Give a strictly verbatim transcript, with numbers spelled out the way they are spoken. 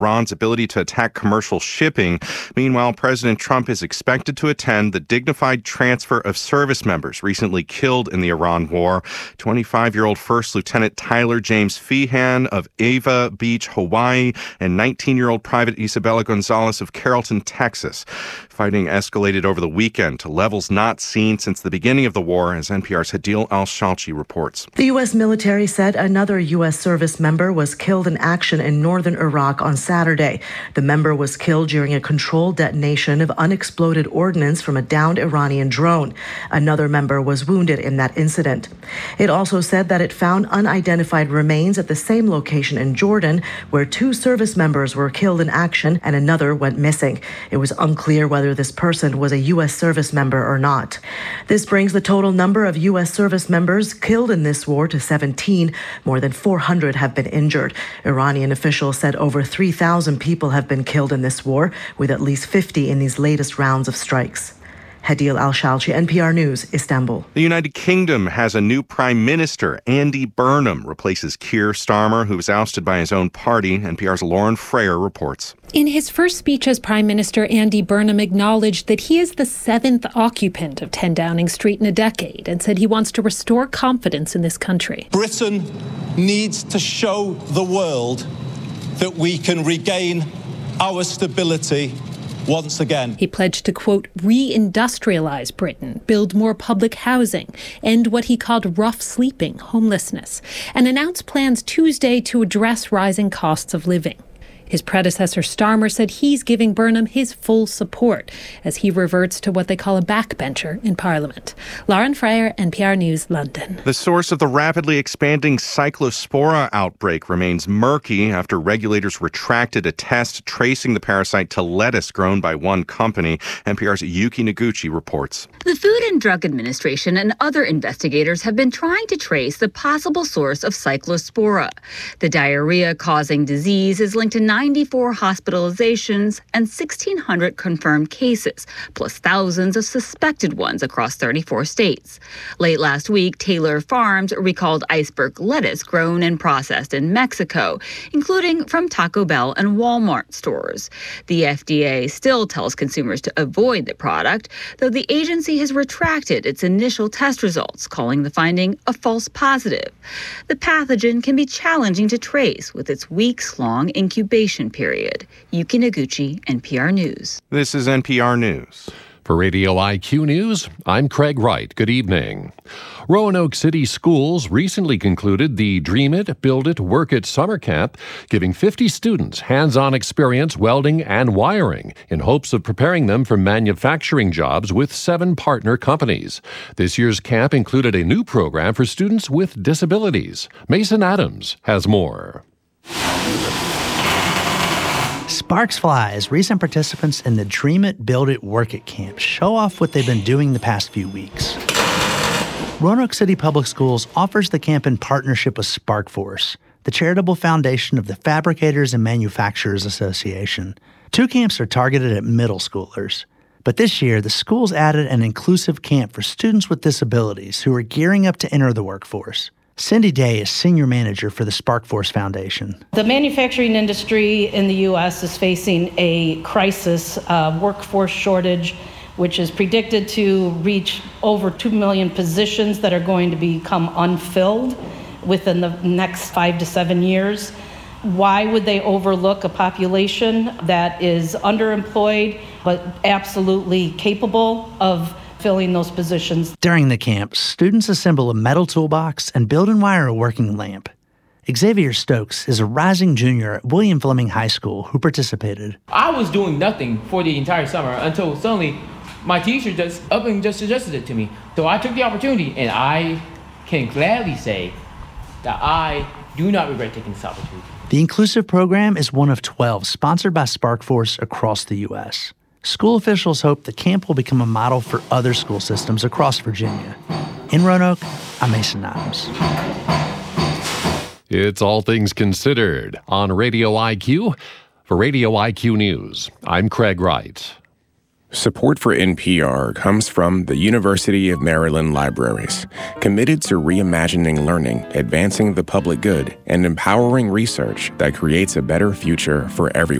Iran's ability to attack commercial shipping. Meanwhile, President Trump is expected to attend the dignified transfer of service members recently killed in the Iran war. twenty-five-year-old First Lieutenant Tyler James Feehan of Ava Beach, Hawaii, and nineteen-year-old Private Isabella Gonzalez of Carrollton, Texas. Fighting escalated over the weekend to levels not seen since the beginning of the war, as N P R's Hadil Al-Shalchi reports. The U S military said another U S service member was killed in action in northern Iraq on Saturday. The member was killed during a controlled detonation of unexploded ordnance from a downed Iranian drone. Another member was wounded in that incident. It also said that it found unidentified remains at the same location in Jordan, where two service members were killed in action and another went missing. It was unclear whether this person was a U S service member or not. This brings the total number of U S service members killed in this war to seventeen. More than four hundred have been injured. Iranian officials said over three thousand people have been killed in this war, with at least fifty in these latest rounds of strikes. Hadil Al-Shalchi, N P R News, Istanbul. The United Kingdom has a new prime minister. Andy Burnham replaces Keir Starmer, who was ousted by his own party. N P R's Lauren Frayer reports. In his first speech as Prime Minister, Andy Burnham acknowledged that he is the seventh occupant of ten Downing Street in a decade and said he wants to restore confidence in this country. Britain needs to show the world that we can regain our stability once again. He pledged to, quote, re-industrialize Britain, build more public housing, end what he called rough sleeping, homelessness, and announced plans Tuesday to address rising costs of living. His predecessor, Starmer, said he's giving Burnham his full support as he reverts to what they call a backbencher in Parliament. Lauren Frayer, N P R News, London. The source of the rapidly expanding Cyclospora outbreak remains murky after regulators retracted a test tracing the parasite to lettuce grown by one company. N P R's Yuki Noguchi reports. The Food and Drug Administration and other investigators have been trying to trace the possible source of Cyclospora. The diarrhea-causing disease is linked to ninety-four hospitalizations and sixteen hundred confirmed cases, plus thousands of suspected ones across thirty-four states. Late last week, Taylor Farms recalled iceberg lettuce grown and processed in Mexico, including from Taco Bell and Walmart stores. The F D A still tells consumers to avoid the product, though the agency has retracted its initial test results, calling the finding a false positive. The pathogen can be challenging to trace with its weeks-long incubation period. Yuki Noguchi, N P R News. This is N P R News. For Radio I Q News, I'm Craig Wright. Good evening. Roanoke City Schools recently concluded the Dream It, Build It, Work It summer camp, giving fifty students hands-on experience welding and wiring in hopes of preparing them for manufacturing jobs with seven partner companies. This year's camp included a new program for students with disabilities. Mason Adams has more. Sparks Fly as recent participants in the Dream It, Build It, Work It camp show off what they've been doing the past few weeks. Roanoke City Public Schools offers the camp in partnership with SparkForce, the charitable foundation of the Fabricators and Manufacturers Association. Two camps are targeted at middle schoolers. But this year, the schools added an inclusive camp for students with disabilities who are gearing up to enter the workforce. Cindy Day is senior manager for the SparkForce Foundation. The manufacturing industry in the U S is facing a crisis, uh, workforce shortage, which is predicted to reach over two million positions that are going to become unfilled within the next five to seven years. Why would they overlook a population that is underemployed but absolutely capable of filling those positions? During the camp, students assemble a metal toolbox and build and wire a working lamp. Xavier Stokes is a rising junior at William Fleming High School who participated. I was doing nothing for the entire summer until suddenly my teacher just up and just suggested it to me. So I took the opportunity, and I can gladly say that I do not regret taking this opportunity. The inclusive program is one of twelve sponsored by SparkForce across the U S School officials hope the camp will become a model for other school systems across Virginia. In Roanoke, I'm Mason Adams. It's All Things Considered on Radio I Q. For Radio I Q News, I'm Craig Wright. Support for N P R comes from the University of Maryland Libraries, committed to reimagining learning, advancing the public good, and empowering research that creates a better future for everyone.